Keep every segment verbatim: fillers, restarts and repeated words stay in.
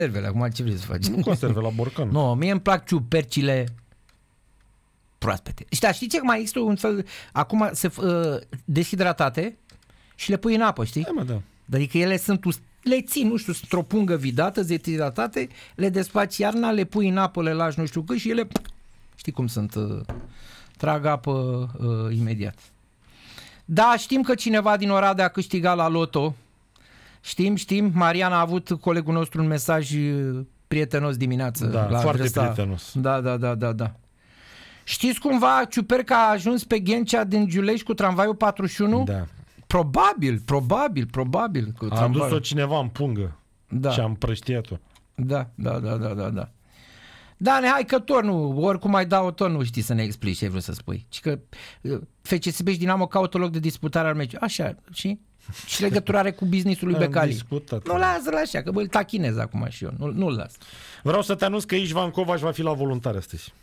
conservele, acum ce vrei să faci? Nu conserve la borcan. Nu, no, mie îmi plac ciupercile proaspete. Și da, știi ce? Mai există un fel, acum se uh, deshidratate și le pui în apă, știi? Hai, mă, da. Adică ele sunt, le ții, nu știu, într-o pungă vidată, deshidratate, le desfaci iarna, le pui în apă, le lași nu știu cât și ele, știi cum sunt, uh, trag apă uh, imediat. Da, știm că cineva din Oradea a câștigat la loto. Știm, știm, Marian a avut colegul nostru un mesaj prietenos dimineață. Da, la foarte adresa. prietenos. Da, da, da, da, da. Știți cumva Ciuperca a ajuns pe Ghencea din Giulești cu tramvaiul patruzeci și unu? Da. Probabil, probabil, probabil. Cu a adus-o cineva în pungă da. și a împrăștiat-o. Da, da, da, da, da, da. Da, ne, hai că tot nu, oricum ai da-o, tot nu știi să ne explici ce ai vrut să spui. Ci că F C S B și Dinamo caută loc de disputare al meciului. Așa, și? Și legătura are cu business-ul lui Becali. Nu lasă-l așa, că bă, îl tachinez acum și eu. Nu, nu-l las. Vreau să te anunț că Ișvan Covaș va fi la voluntari astăzi.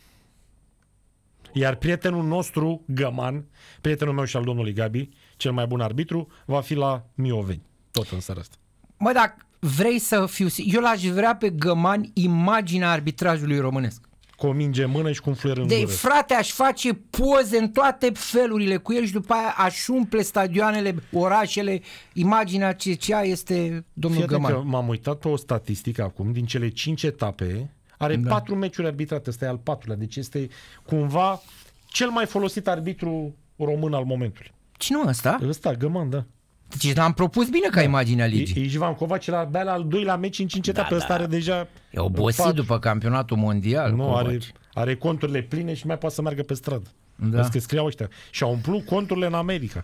Iar prietenul nostru, Găman, prietenul meu și al domnului Gabi, cel mai bun arbitru, va fi la Mioveni. Tot în seara asta. Mă, dacă vrei să fiu... Eu l-aș vrea pe Găman imaginea arbitrajului românesc. Cu o minge în mână și cu un fluier în de gură. Frate, aș face poze în toate felurile cu el și după aia aș umple stadioanele, orașele, imaginea ce cea este domnul Fii Găman. că m-am uitat pe o statistică acum, din cele cinci etape, are da. patru meciuri arbitrate, ăsta e al patrulea, deci este cumva cel mai folosit arbitru român al momentului. Cine ăsta? Ăsta, Găman, da. Deci l-am propus bine ca da. imaginea ligii. Ișvan Covaci la abia la al doilea meci în cinci etape, da, ăsta da. are deja... E obosit patru. După campionatul mondial. Nu, are, are conturile pline și mai poate să meargă pe stradă. Da. Că scriau ăștia. Și au umplut conturile în America.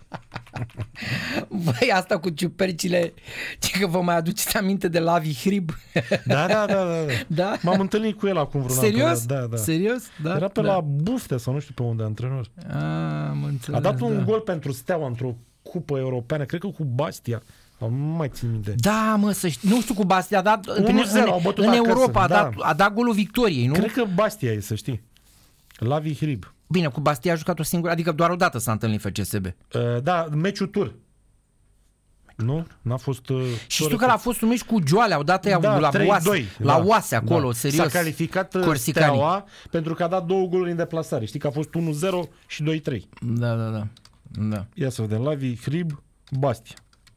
Băi, asta cu ciupercile, ce că vă mai aduceți aminte de Lavi Hrib? Da, da, da, da. da? M-am întâlnit cu el acum vreun Serios? an. Da, da. Serios? Da. Era pe da. la Buftea sau nu știu pe unde, antrenor. A, am înțeles, A dat un da. gol pentru Steaua într-o cupă europeană, cred că cu Bastia. Nu mai țin minte. Da, mă, să știi, nu știu cu Bastia, a dat unu zero, în, în Europa, a dat, a dat golul victoriei, nu? Cred că Bastia e, să știi. Lavi Hrib. Bine, cu Bastia a jucat o singură, adică doar o dată s-a întâlnit F C S B. Uh, da, meciul tur. Nu? N-a fost... Uh, și știu că a fost un meci cu Joale, au dat ea da, la oase, la da, oase acolo, da. serios. S-a calificat Corsicanii. Steaua pentru că a dat două goluri în deplasare. Știi că a fost unu zero și doi trei. Da, da, da. da. Ia să vedem. Lavi Hrib, Bastia.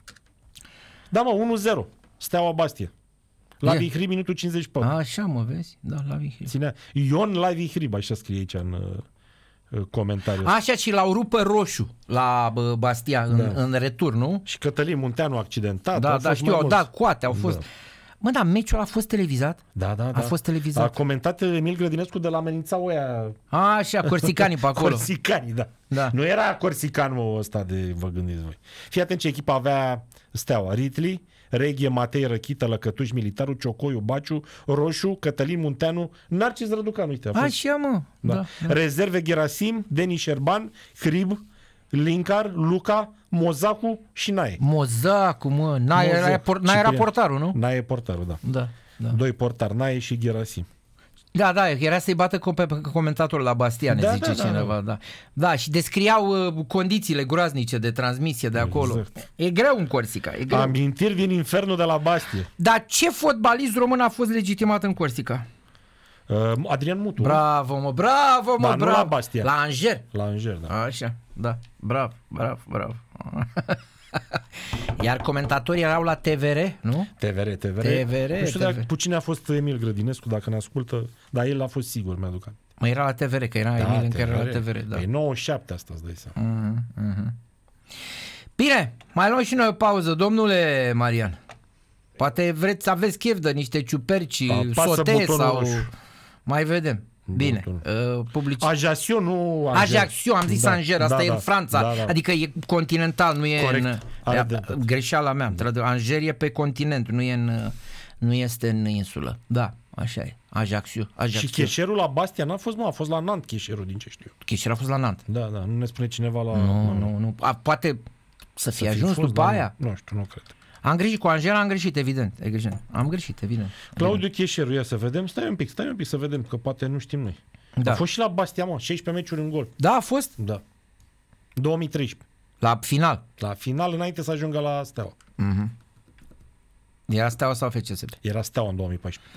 Da, mă, unu zero. Steaua Bastia. Lavi Hrib, minutul cincizeci și patru. A, așa, mă, vezi? Da, Lavi Hrib. Ținea. Ion Lavi Hrib, așa scrie aici în uh, comentariu. Așa, și l-au rupt pe roșu la uh, Bastia în, da. în retur, nu? Și Cătălin Munteanu accidentat. Da, da, știu, au dat coate, au fost... Da. Mă, dar meciul a fost televizat? Da, da, da. A fost televizat. A comentat Emil Grădinescu de la Amenințau oia... A, așa, corsicanii pe acolo. Corsicanii, da. da. Nu era corsicanul ăsta de vă gândiți voi. Fii atent ce echipă avea Steaua. Ritli, Reghie, Matei, Răchită, Lăcătuș, Militarul, Ciocoiu, Baciu, Roșu, Cătălin Munteanu, Narcis Răducan, uite. A fost... Așa, mă. Da. Da, da. Rezerve Gerasim, Denis Șerban, Hrib, Linkar, Luca, Mozacu și Nae. Mozacu, mă. Nae era, por, Nae era portarul, nu? Nae portarul, da. Da, da. Doi portari, Nae și Gerasim. Da, da, era să-i bată comentatorul la Bastia, ne da, zice da, cineva. Da. Da. da, și descriau uh, condițiile groaznice de transmisie de acolo. Exact. E greu în Corsica. E greu. Amintiri din infernul de la Bastie. Dar ce fotbalist român a fost legitimat în Corsica? Uh, Adrian Mutu. Bravo, mă, bravo, mă, da, bravo. La Bastia. La Angers. La Angers, da. Așa, da. Bravo, bravo, bravo. Iar comentatorii erau la T V R, nu? T V R, T V R. T V R, nu știu dacă cu cine a fost Emil Grădinescu, dacă ne ascultă, dar el a fost sigur, mi-aduc aminte. Mă, era la T V R, că era da, Emil încă era la T V R. Da. E nouăzeci și șapte asta, îți dai seama. Mm-hmm. Bine, mai luăm și noi o pauză, domnule Marian. Poate vreți să aveți chef de niște ciuperci, sote sau... Roșu. Mai vedem. Bine, uh, publici... Ajaccio, nu Angers. Ajaccio, am zis da, Angers, asta da, e da, în Franța, da, da. Adică e continental, nu e corect. În... E, greșeala mea, Angers e pe continent, nu, e în, nu este în insulă. Da, așa e, Ajaccio. Ajaccio. Și cheșerul la Bastia n-a fost, mă, a fost la Nantes cheșerul, din ce știu. Cheșerul a fost la Nantes. Da, da, nu ne spune cineva la... Nu, nu, nu, a, poate să fie să ajuns fost, după da, aia. Nu știu, nu cred. Am greșit cu Angela, am greșit, evident. evident. Am greșit, evident. Claudiu Cheșeru, ia să vedem. Stai un pic, stai un pic să vedem, că poate nu știm noi. Da. A fost și la Bastia, mă, șaisprezece meciuri în gol. Da, a fost? Da. două mii treisprezece. La final? La final, înainte să ajungă la Steaua. Mm-hmm. Era Steaua sau F C S B? Era Steaua în două mii paisprezece.